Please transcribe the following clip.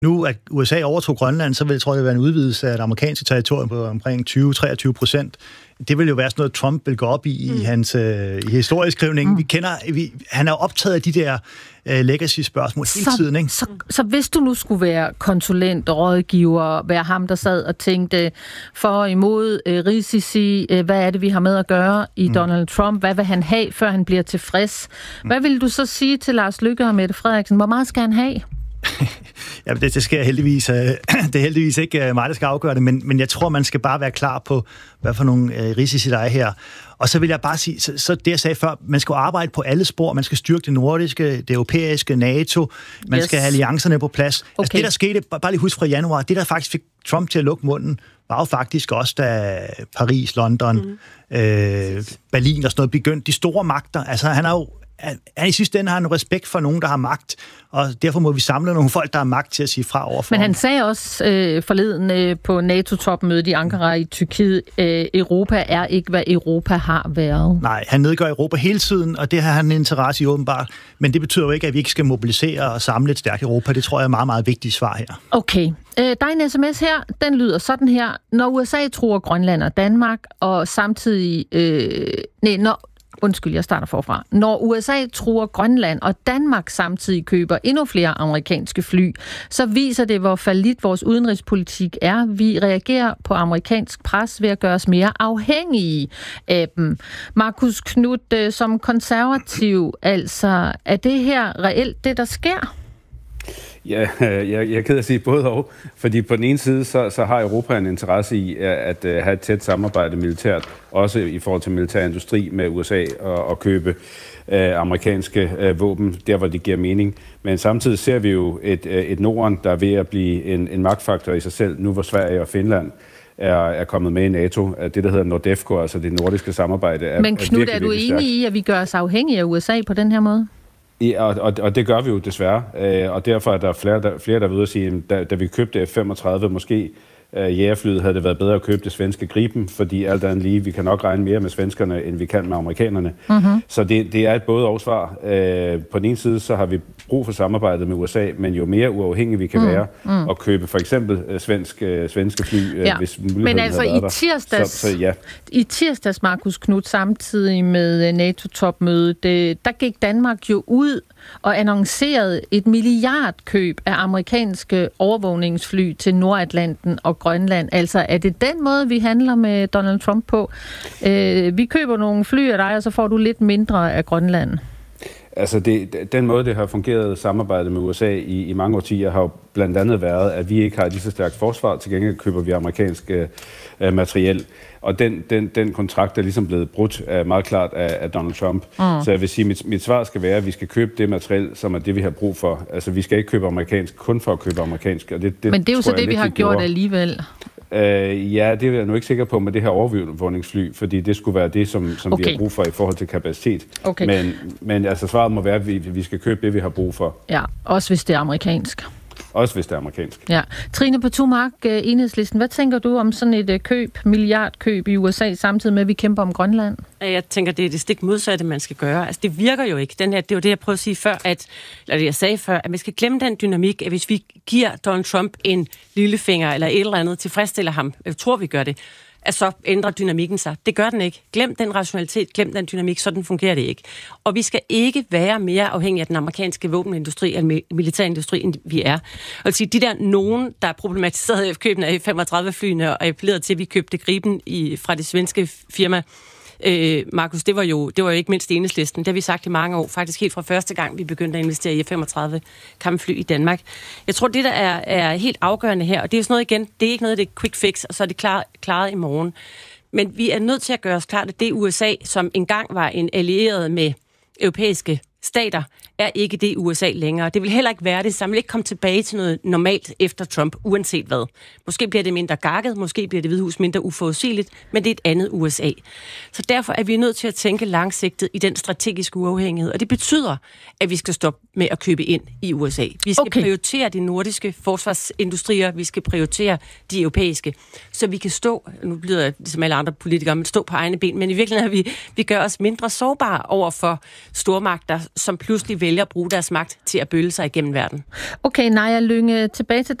Nu, at USA overtog Grønland, så tror jeg, det være en udvidelse af det amerikanske territorium på omkring 20-23%. Det vil jo være sådan noget, Trump vil gå op i hans historieskrivning. Han er optaget af de der legacy-spørgsmål hele tiden, ikke? Så hvis du nu skulle være konsulent og rådgiver, være ham, der sad og tænkte for og imod risici, hvad er det, vi har med at gøre i Donald Trump? Hvad vil han have, før han bliver tilfreds? Hvad vil du så sige til Lars Løkke og Mette Frederiksen? Hvor meget skal han have? Ja, det skal heldigvis. Det er heldigvis ikke mig, der skal afgøre det, men jeg tror, man skal bare være klar på, hvad for nogle risici der er her. Og så vil jeg bare sige, så det jeg sagde før, man skal arbejde på alle spor. Man skal styrke det nordiske, det europæiske, NATO. Man skal have alliancerne på plads. Okay. Altså det, der skete, bare lige husk fra januar, det der faktisk fik Trump til at lukke munden, var jo faktisk også, da Paris, London, Berlin og sådan noget begyndte. De store magter, altså han har jo i sidste ende har han respekt for nogen, der har magt, og derfor må vi samle nogle folk, der har magt til at sige fra overfor. Men han sagde også forleden på NATO-topmødet i Ankara i Tyrkiet, Europa er ikke, hvad Europa har været. Nej, han nedgør Europa hele tiden, og det har han en interesse i åbenbart. Men det betyder jo ikke, at vi ikke skal mobilisere og samle et stærkt Europa. Det tror jeg er meget, meget vigtigt svar her. Okay. Der er en sms her, den lyder sådan her. Når USA truer Grønland og Danmark, og samtidig... jeg starter forfra. Når USA truer Grønland, og Danmark samtidig køber endnu flere amerikanske fly, så viser det, hvor fallit vores udenrigspolitik er. Vi reagerer på amerikansk pres ved at gøre os mere afhængige af dem. Marcus Knudt, som konservativ, altså, er det her reelt det, der sker? Ja, jeg er ked af at sige både og, fordi på den ene side, så har Europa en interesse i at have et tæt samarbejde militært, også i forhold til militær industri med USA og købe amerikanske våben, der hvor det giver mening. Men samtidig ser vi jo et Norden, der er ved at blive en magtfaktor i sig selv, nu hvor Sverige og Finland er kommet med i NATO. Det, der hedder NORDEFCO, altså det nordiske samarbejde. Men Knud, er du enig i, at vi gør os afhængige af USA på den her måde? Ja, og det gør vi jo desværre, og derfor er der flere, der vil ud og sige, da vi købte F-35, måske jægerflyet, havde det været bedre at købe det svenske Gripen, fordi alt andet lige, vi kan nok regne mere med svenskerne, end vi kan med amerikanerne. Mm-hmm. Så det er et både og svar. På den ene side, så har vi brug for samarbejdet med USA, men jo mere uafhængige vi kan være, og købe for eksempel svenske fly, hvis muligheden men altså havde været der. I tirsdags, Marcus Knudt, samtidig med NATO-topmødet, der gik Danmark jo ud og annoncerede et milliardkøb af amerikanske overvågningsfly til Nordatlanten og Grønland. Altså, er det den måde, vi handler med Donald Trump på? Vi køber nogle fly af dig, og så får du lidt mindre af Grønland. Altså, den måde, det har fungeret samarbejdet med USA i mange årtier, har jo blandt andet været, at vi ikke har lige så stærkt forsvar. Til gengæld køber vi amerikansk materiel. Og den kontrakt er ligesom blevet brudt meget klart af Donald Trump. Så jeg vil sige, mit svar skal være, at vi skal købe det materiel, som er det, vi har brug for. Altså, vi skal ikke købe amerikansk kun for at købe amerikansk. Og men det er jo så det, vi har gjort alligevel. Ja, det er jeg nu ikke sikker på med det her overvågningsfly, fordi det skulle være det, som vi har brug for i forhold til kapacitet. Okay. Men altså, svaret må være, at vi skal købe det, vi har brug for. Ja, også hvis det er amerikansk. Også hvis det er amerikansk. Ja. Trine Patumark, Enhedslisten, hvad tænker du om sådan et milliardkøb i USA, samtidig med, at vi kæmper om Grønland? Jeg tænker, det er det stik modsatte, man skal gøre. Altså, det virker jo ikke. Det var det, jeg prøvede at sige før, eller jeg sagde før, at man skal glemme den dynamik, at hvis vi giver Donald Trump en lillefinger eller et eller andet, tilfredsstiller ham, jeg tror, vi gør det, at så ændrer dynamikken sig. Det gør den ikke. Glem den rationalitet, glem den dynamik, sådan fungerer det ikke. Og vi skal ikke være mere afhængige af den amerikanske våbenindustri eller militærindustri, end vi er. Og sige, de der nogen, der problematiserede køben af F-35-flyene og appellerede til, at vi købte Gripen fra det svenske firma, Markus, det var jo ikke mindst Enhedslisten. Det har vi sagt i mange år, faktisk helt fra første gang, vi begyndte at investere i F-35 kampfly i Danmark. Jeg tror, det der er helt afgørende her, og det er sådan noget igen, det er ikke noget, det er quick fix, og så er det klaret i morgen. Men vi er nødt til at gøre os klart, at det USA, som engang var en allieret med europæiske stater, er ikke det USA længere. Det vil heller ikke være det, så man vil ikke komme tilbage til noget normalt efter Trump, uanset hvad. Måske bliver det mindre gakket, måske bliver det Hvide Hus mindre uforudsigeligt, men det er et andet USA. Så derfor er vi nødt til at tænke langsigtet i den strategiske uafhængighed, og det betyder, at vi skal stoppe med at købe ind i USA. Vi skal prioritere de nordiske forsvarsindustrier, vi skal prioritere de europæiske, så vi kan stå, nu bliver jeg ligesom alle andre politikere, men stå på egne ben, men i virkeligheden vi gør os mindre sårbare over for stormagter, som pludselig vælger at bruge deres magt til at bølle sig igennem verden. Okay, Naja Lynge, tilbage til